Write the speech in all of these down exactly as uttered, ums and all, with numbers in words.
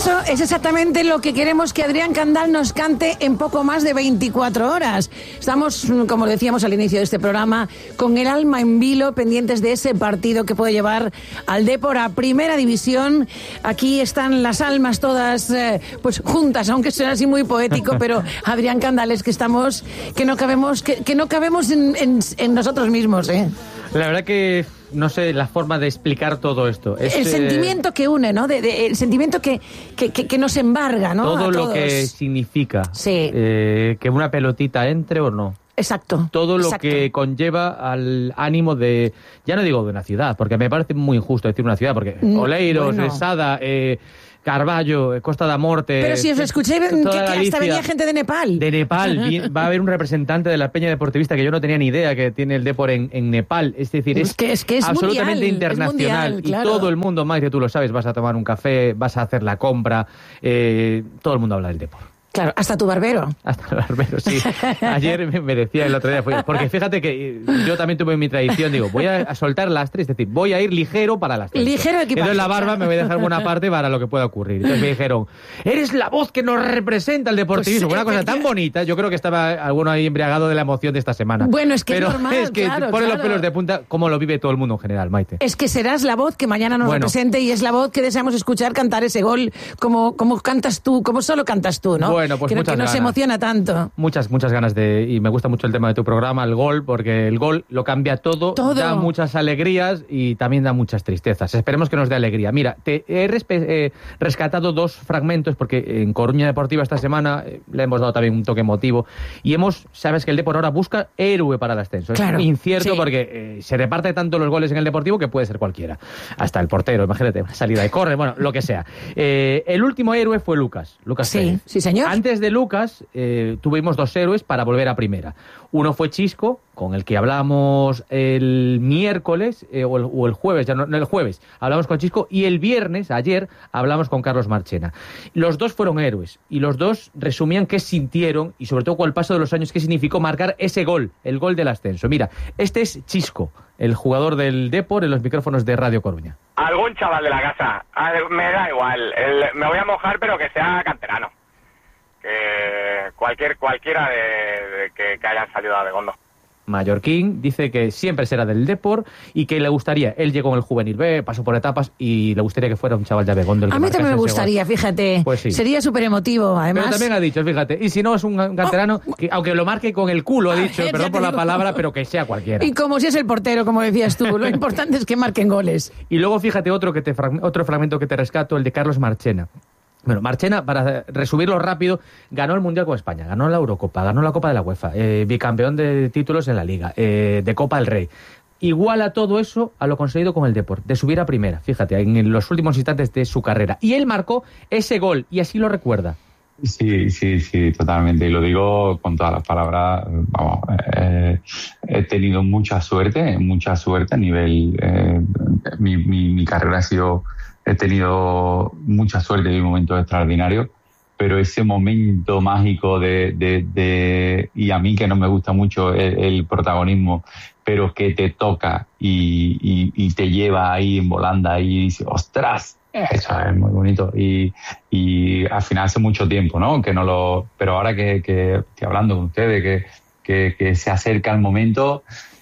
eso es exactamente lo que queremos que Adrián Candal nos cante en poco más de veinticuatro horas. Estamos, como decíamos al inicio de este programa, con el alma en vilo, pendientes de ese partido que puede llevar al Depor a Primera División. Aquí están las almas todas eh, pues juntas, aunque suena así muy poético, pero Adrián Candal, es que estamos, que no cabemos, que, que no cabemos en, en, en nosotros mismos, ¿eh? La verdad que no sé la forma de explicar todo esto. Es, el eh, sentimiento que une, ¿no? De, de, el sentimiento que, que, que, que nos embarga, ¿no? Todo a lo todos. Que significa sí. eh, que una pelotita entre o no. Exacto. Todo lo exacto. que conlleva al ánimo de, ya no digo de una ciudad, porque me parece muy injusto decir una ciudad, porque mm, Oleiros, bueno. Sada, eh, Carballo, Costa da Morte... Pero si os escuché que, que hasta venía gente de Nepal. De Nepal. Va a haber un representante de la Peña Deportivista que yo no tenía ni idea que tiene el Depor en, en Nepal. Es decir, es, es, que, es, que es absolutamente mundial, internacional. Es mundial, claro. Y todo el mundo, Maite, tú lo sabes, vas a tomar un café, vas a hacer la compra, eh, todo el mundo habla del Depor. Claro, hasta tu barbero. Hasta el barbero, sí. Ayer me decía el otro día, porque fíjate que yo también tuve mi tradición, digo, voy a soltar lastre, es decir, voy a ir ligero para las tres. Ligero equipaje. Entonces la barba me voy a dejar buena parte para lo que pueda ocurrir. Entonces me dijeron, eres la voz que nos representa el deportivismo. Pues, una cosa tan bonita, yo creo que estaba alguno ahí embriagado de la emoción de esta semana. Bueno, es que Pero es normal, es que claro, pone claro. los pelos de punta como lo vive todo el mundo en general, Maite. Es que serás la voz que mañana nos bueno. represente y es la voz que deseamos escuchar cantar ese gol como, como cantas tú, como solo cantas tú, ¿no? Bueno, pues Creo muchas que nos ganas. emociona tanto. Muchas, muchas ganas de... Y me gusta mucho el tema de tu programa, el gol, porque el gol lo cambia todo, todo. Da muchas alegrías y también da muchas tristezas. Esperemos que nos dé alegría. Mira, te he respe- eh, rescatado dos fragmentos, porque en Coruña Deportiva esta semana eh, le hemos dado también un toque emotivo, y hemos, sabes que el Depor ahora busca héroe para el ascenso. Claro, es incierto sí. porque eh, se reparte tanto los goles en el Deportivo que puede ser cualquiera. Hasta el portero, imagínate, una salida de córner, bueno, lo que sea. Eh, el último héroe fue Lucas, Lucas Sí, Pérez. sí, señor. Antes de Lucas, eh, tuvimos dos héroes para volver a primera. Uno fue Chisco, con el que hablamos el miércoles eh, o, el, o el jueves, ya no, no, el jueves hablamos con Chisco, y el viernes, ayer, hablamos con Carlos Marchena. Los dos fueron héroes y los dos resumían qué sintieron y sobre todo con el paso de los años qué significó marcar ese gol, el gol del ascenso. Mira, este es Chisco, el jugador del Depor, en los micrófonos de Radio Coruña. Algún chaval de la casa, me da igual, el, me voy a mojar pero que sea canterano. Que cualquier cualquiera de, de que, que hayan salido a Begondo. Mallorquín dice que siempre será del Depor y que le gustaría, él llegó en el Juvenil B, pasó por etapas y le gustaría que fuera un chaval de Abegondo. A mí también me gustaría, fíjate, pues sí. Sería súper emotivo, además. Pero también ha dicho, fíjate, y si no es un canterano, oh. que, aunque lo marque con el culo, ha dicho, perdón por la palabra, pero que sea cualquiera. Y como si es el portero, como decías tú, lo importante es que marquen goles. Y luego fíjate otro, que te, otro fragmento que te rescato, el de Carlos Marchena. Bueno, Marchena, para resumirlo rápido, ganó el Mundial con España, ganó la Eurocopa, ganó la Copa de la UEFA, eh, bicampeón de títulos en la Liga, eh, de Copa del Rey. Igual a todo eso a lo conseguido con el Depor, de subir a primera, fíjate, en los últimos instantes de su carrera. Y él marcó ese gol, y así lo recuerda. Sí, sí, sí, totalmente. Y lo digo con todas las palabras. Vamos, eh, he tenido mucha suerte, mucha suerte a nivel... Eh, mi, mi, mi carrera ha sido... He tenido mucha suerte y momentos extraordinarios, pero ese momento mágico de, de, de... Y a mí que no me gusta mucho el, el protagonismo, pero que te toca y, y, y te lleva ahí en volanda y dices, ¡ostras! Eso es muy bonito. Y, y al final hace mucho tiempo, ¿no? Que no lo... Pero ahora que, que estoy hablando con ustedes, que, que, que se acerca el momento...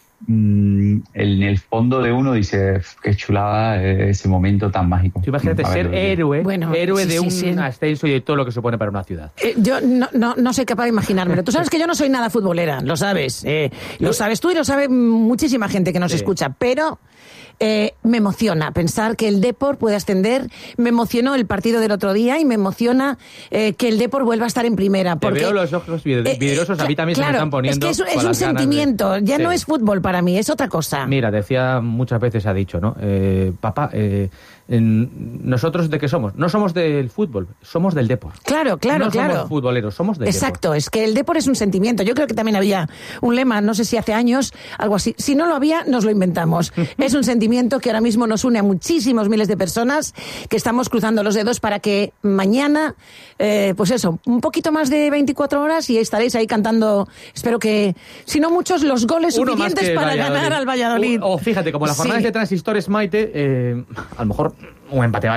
en el fondo de uno dice qué chulada ese momento tan mágico. Tú imagínate ser ver, héroe, bueno, héroe sí, de un sí, sí. ascenso y de todo lo que supone para una ciudad. Eh, yo no, no, no soy capaz de imaginármelo. Tú sabes que yo no soy nada futbolera, lo sabes. Eh, lo sabes tú y lo sabe muchísima gente que nos sí. escucha, pero... Eh, me emociona pensar que el Depor puede ascender, me emocionó el partido del otro día y me emociona eh, que el Depor vuelva a estar en primera. Porque, Te veo los ojos vidriosos, eh, a mí también claro, se me están poniendo. Es que es, es un sentimiento, de... ya sí. no es fútbol para mí, es otra cosa. Mira, decía muchas veces, ha dicho, ¿no? Eh, papá, eh, en, ¿nosotros de qué somos? No somos del fútbol, somos del Depor. Claro, claro, no claro. No somos futboleros, somos del Exacto, Depor. Es que el Depor es un sentimiento. Yo creo que también había un lema, no sé si hace años, algo así. Si no lo había, nos lo inventamos. Es un sentimiento que ahora mismo nos une a muchísimos miles de personas que estamos cruzando los dedos para que mañana, eh, pues eso, un poquito más de veinticuatro horas y estaréis ahí cantando, espero que, si no muchos, los goles Uno suficientes para Valladolid. ganar al Valladolid. O, o fíjate, como las jornadas sí. de transistores, Maite, eh, a lo mejor un empate vale.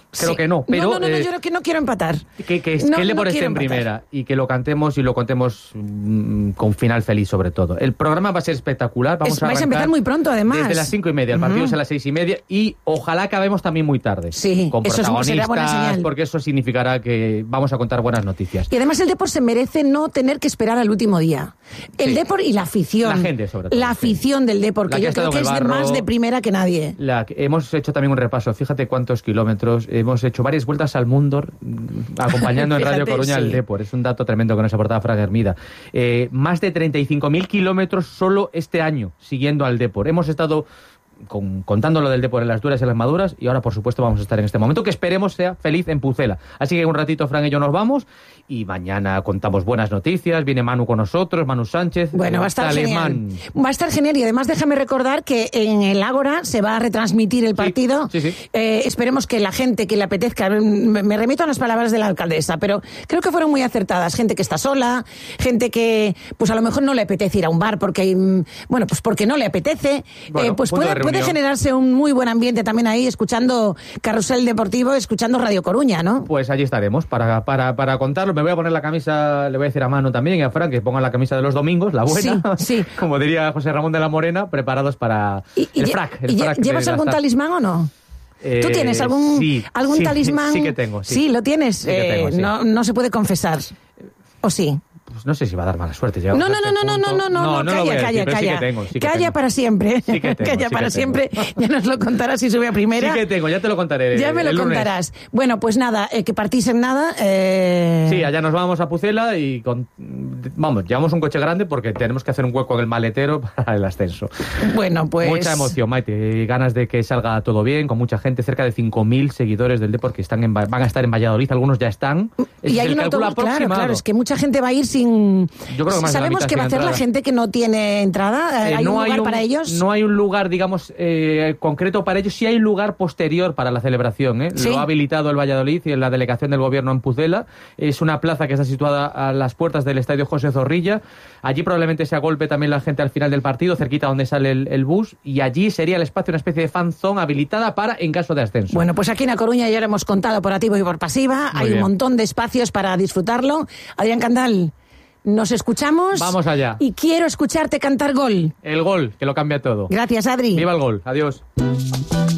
Creo Sí. que no, pero... No, no, no, eh, yo creo que no quiero empatar. Que, que, No, que el no Depor esté quiero en empatar. primera y que lo cantemos y lo contemos mm, con final feliz sobre todo. El programa va a ser espectacular. Vamos Es- a vais a arrancar empezar muy pronto, además. Desde las cinco y media. El partido Ujú. es a las seis y media y ojalá acabemos también muy tarde. Sí, con eso es- protagonistas, será buena señal. porque eso significará que vamos a contar buenas noticias. Y además el Depor se merece no tener que esperar al último día. El Sí. Depor y la afición. La gente, sobre todo, La sí. afición del Depor, La que que yo ha estado creo que en es el de barro. más de primera que nadie. La, hemos hecho también un repaso, fíjate cuántos kilómetros, hemos hecho varias vueltas al mundo mm, acompañando en Radio Fíjate, Coruña sí. al Depor, es un dato tremendo que nos aportaba Fran Hermida. Eh, más de treinta y cinco mil kilómetros solo este año siguiendo al Depor. Hemos estado con, contando lo del Depor en las duras y en las maduras y ahora por supuesto vamos a estar en este momento que esperemos sea feliz en Pucela. Así que un ratito Fran y yo nos vamos y mañana contamos buenas noticias, viene Manu con nosotros, Manu Sánchez. Bueno, va a estar alemán. genial. Va a estar genial y además déjame recordar que en el Ágora se va a retransmitir el partido. sí, sí. Eh, esperemos que la gente que le apetezca, me, me remito a las palabras de la alcaldesa, pero creo que fueron muy acertadas. Gente que está sola, gente que pues a lo mejor no le apetece ir a un bar porque, mm, bueno, pues porque no le apetece. Bueno, eh, pues punto de puede, puede reunión. generarse un muy buen ambiente también ahí, escuchando Carrusel Deportivo, escuchando Radio Coruña, ¿no? Pues allí estaremos para, para, para contarlo. Me voy a poner la camisa, le voy a decir a Manu también y a Fran que pongan la camisa de los domingos, la buena. Sí, sí. Como diría José Ramón de la Morena, preparados para ¿Y, y el lle- frac. El y lle- frac de ¿Llevas las algún tar- talismán o no? Eh, ¿Tú tienes algún, sí, algún sí, talismán? Sí que tengo, sí. lo tienes. Sí que tengo, Eh, sí. no, no se puede confesar. ¿O sí? Pues no sé si va a dar mala suerte. No, llegamos no, a no, este no, no, no, punto. no, no, no lo voy calla, a calla, decir, pero calla. Sí que tengo, sí que Calla tengo. para siempre. Sí que tengo, Calla sí para que siempre. tengo. Ya nos lo contarás si sube a primera. Sí que tengo, ya te lo contaré. Ya me lo el lunes. contarás. Bueno, pues nada, eh, que partís en nada. Eh... Sí, allá nos vamos a Pucela y con, vamos, llevamos un coche grande porque tenemos que hacer un hueco en el maletero para el ascenso. Bueno, pues... Mucha emoción, Maite, y ganas de que salga todo bien, con mucha gente, cerca de cinco mil seguidores del Depor que están en, Va- van a estar en Valladolid, algunos ya están. Ese Y es hay el un cálculo autobús, claro, aproximado. claro, es que mucha gente va a ir sin... Yo creo que más de la Sabemos mitad que va a sin hacer la entrada. gente que no tiene entrada. Eh, ¿Hay no un hay lugar un- para ellos? No hay un lugar, digamos, eh, concreto para ellos. Sí hay un lugar posterior para la celebración. ¿eh? Sí. Lo ha habilitado el Valladolid y la delegación del gobierno en Pucela. Es una plaza que está situada a las puertas del estadio José Zorrilla. Allí probablemente se agolpe también la gente al final del partido, cerquita donde sale el, el bus. Y allí sería el espacio, una especie de fan zone habilitada para en caso de ascenso. Bueno, pues aquí en A Coruña ya lo hemos contado por activo y por pasiva. Muy Hay bien. un montón de espacios para disfrutarlo. Adrián Candal, nos escuchamos. Vamos allá. Y quiero escucharte cantar gol. El gol, que lo cambia todo. Gracias, Adri. Viva el gol. Adiós.